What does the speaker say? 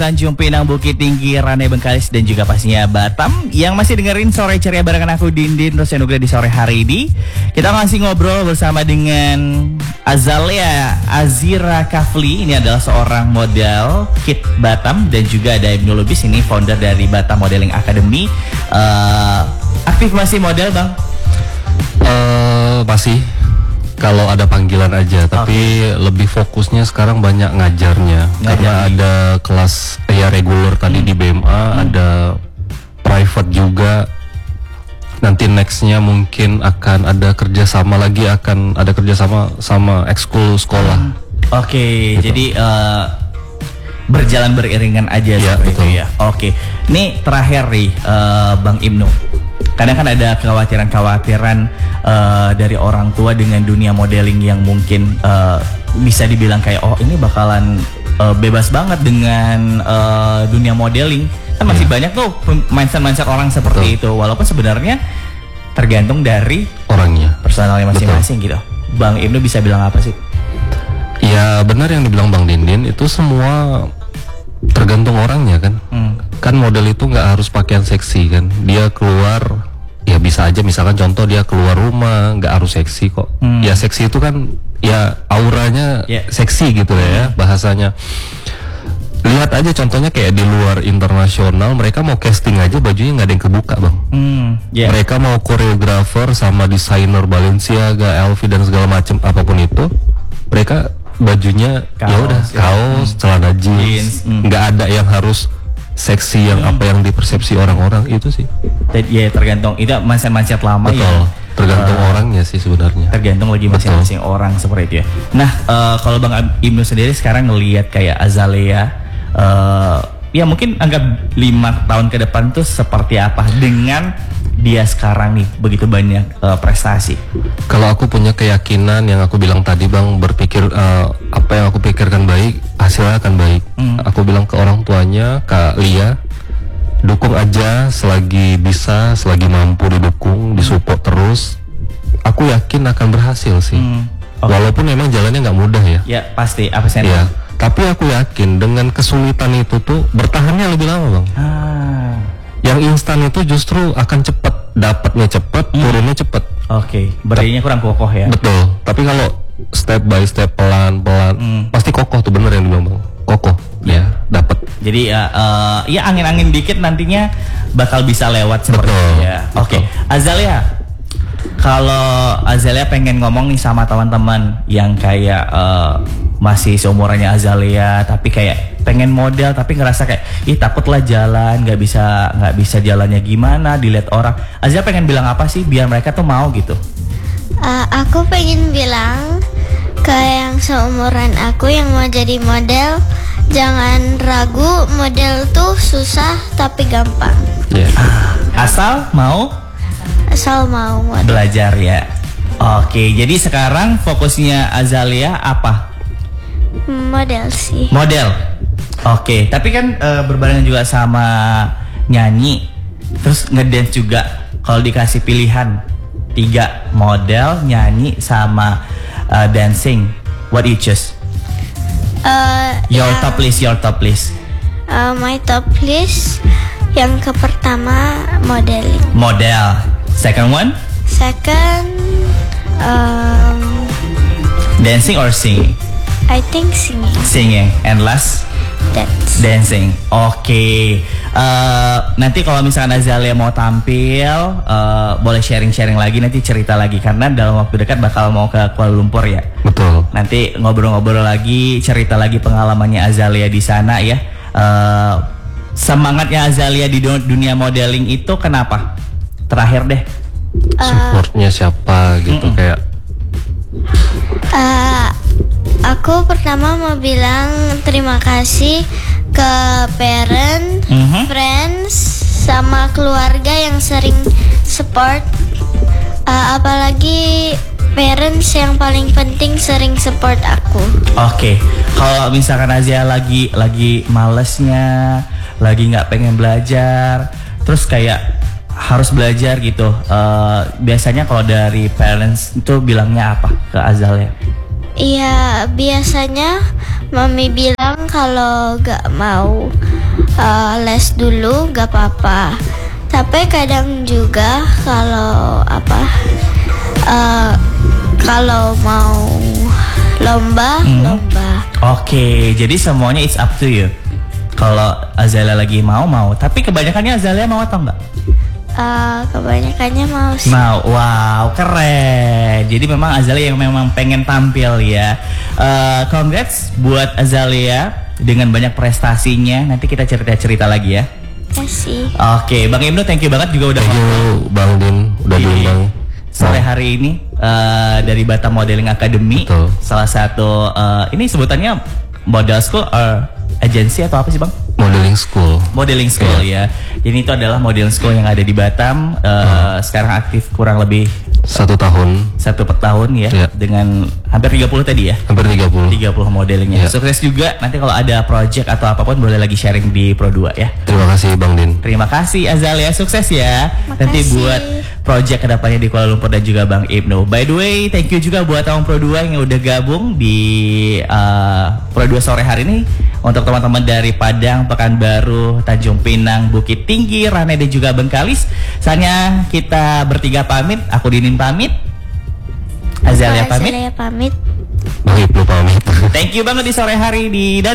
Tanjung Pinang, Bukit Tinggi, Ranai Bengkalis, dan juga pastinya Batam. Yang masih dengerin Sore Ceria barengan aku Dindin Rosya Nugra di sore hari ini. Kita masih ngobrol bersama dengan Azalea Azira Kafli. Ini adalah seorang model kit Batam dan juga ada Ibnu Lubis, ini founder dari Batam Modeling Academy. Aktif masih model, Bang? Masih. Kalau ada panggilan aja, tapi lebih fokusnya sekarang banyak ngajarnya. Karena ada kelas ya reguler tadi di BMA, ada private juga. Nanti nextnya mungkin akan ada kerjasama lagi, akan ada kerjasama sama ekskul sekolah. Oke, gitu. Jadi berjalan beriringan aja ya, seperti itu ya. Oke, ini terakhir nih Bang Ibnu. Kadang kan ada kekhawatiran dari orang tua dengan dunia modeling yang mungkin bisa dibilang kayak ini bakalan bebas banget dengan dunia modeling. Kan masih banyak tuh mindset orang seperti itu. Walaupun sebenarnya tergantung dari orangnya, personalnya masing-masing gitu. Bang Ibnu bisa bilang apa sih? Ya benar yang dibilang Bang Dindin, itu semua tergantung orangnya kan. Kan model itu nggak harus pakaian seksi kan. Dia keluar ya bisa aja, misalkan contoh dia keluar rumah nggak harus seksi kok. Ya seksi itu kan ya auranya seksi gitu ya bahasanya. Lihat aja contohnya kayak di luar internasional, mereka mau casting aja bajunya nggak ada yang kebuka, Bang. Mereka mau koreografer sama desainer Balenciaga, LV dan segala macam apapun itu, mereka bajunya ya udah kaos, celana jeans, nggak ada yang harus seksi yang apa yang dipersepsi orang-orang itu sih. Ya tergantung, itu mindset lama. Betul, ya. Tergantung orangnya sih sebenarnya. Tergantung lagi masing-masing orang seperti itu ya. Nah, kalau Bang Ibnu sendiri sekarang ngelihat kayak Azalea, ya mungkin anggap 5 tahun ke depan tuh seperti apa dengan dia sekarang nih begitu banyak prestasi. Kalau aku punya keyakinan yang aku bilang tadi, Bang, berpikir apa yang aku pikirkan baik, hasilnya akan baik. Aku bilang ke orang tuanya, Kak Lia, dukung aja selagi bisa, selagi mampu didukung, disupport terus. Aku yakin akan berhasil sih. Walaupun memang jalannya nggak mudah ya. Ya pasti, apa sih? Ya, tapi aku yakin dengan kesulitan itu tuh bertahannya lebih lama, Bang. Yang instan itu justru akan cepat, dapatnya cepat, turunnya cepat. Oke, berdirinya kurang kokoh ya. Betul. Tapi kalau step by step, pelan-pelan, pasti kokoh tuh, bener yang dibilang, Bang. Kokoh, ya dapat. Jadi ya angin-angin dikit nantinya bakal bisa lewat seperti itu ya. Oke, Azalea, kalau Azalea pengen ngomong nih sama teman-teman yang kayak masih seumurannya Azalea tapi kayak pengen model tapi ngerasa kayak takutlah jalan, nggak bisa jalannya gimana, dilihat orang. Azalea pengen bilang apa sih biar mereka tuh mau gitu? Aku pengen bilang ke yang seumuran aku yang mau jadi model, jangan ragu, model tuh susah tapi gampang. Asal mau model. Belajar ya. Oke, jadi sekarang fokusnya Azalea apa? Model sih. Model. Oke, tapi kan berbarengan juga sama nyanyi, terus ngedance juga. Kalau dikasih pilihan 3, model, nyanyi, sama dancing, what you choose? Your top list. My top list yang pertama modeling. Model. Second one? Second dancing or singing? I think singing. Singing. And last? Dancing. Oke. Nanti kalau misalnya Azalea mau tampil, boleh sharing-sharing lagi, nanti cerita lagi karena dalam waktu dekat bakal mau ke Kuala Lumpur ya. Betul. Nanti ngobrol-ngobrol lagi, cerita lagi pengalamannya Azalea di sana ya. Semangatnya Azalea di dunia modeling itu kenapa? Terakhir deh. Supportnya siapa gitu kayak. Aku pertama mau bilang terima kasih ke parent, friends, sama keluarga yang sering support. Apalagi parents yang paling penting sering support aku. Oke, kalau misalkan Azalea lagi malesnya, lagi nggak pengen belajar, terus kayak harus belajar gitu, biasanya kalau dari parents itu bilangnya apa ke Azalea? Iya, biasanya mami bilang kalau gak mau les dulu gak apa-apa. Tapi kadang juga kalau mau lomba. Oke, jadi semuanya it's up to you. Kalau Azalia lagi mau. Tapi kebanyakannya Azalia mau atau enggak? Kebanyakannya mau sih. Mau, wow, keren. Jadi memang Azalia yang memang pengen tampil ya. Congrats buat Azalia dengan banyak prestasinya. Nanti kita cerita-cerita lagi ya. Kasih. Oke, Bang Ibnu, thank you banget juga udah Thank you Bang Din, udah diundang sore hari ini dari Batam Modeling Academy. Betul. Salah satu ini sebutannya model school or agency atau apa sih Bang? Modeling School. Modeling school ya. Jadi itu adalah modeling school yang ada di Batam. Sekarang aktif kurang lebih 1 tahun. 1 per tahun ya. Iya. Dengan hampir 30 tadi ya. Hampir 30. 30 modelingnya. Iya. Sukses juga. Nanti kalau ada project atau apapun boleh lagi sharing di Pro 2 ya. Terima kasih Bang Din. Terima kasih Azalia, sukses ya. Makasih. Nanti buat project kedepannya di Kuala Lumpur dan juga Bang Ibnu. By the way, thank you juga buat tahun Pro 2 yang udah gabung di Pro 2 sore hari ini. Untuk teman-teman dari Padang, Pekanbaru, Tanjung Pinang, Bukit Tinggi, Ranai dan juga Bengkalis. Saatnya kita bertiga pamit. Aku Dinin pamit. Azalia pamit. Azalia pamit. Bang Ibnu pamit. Thank you banget di sore hari di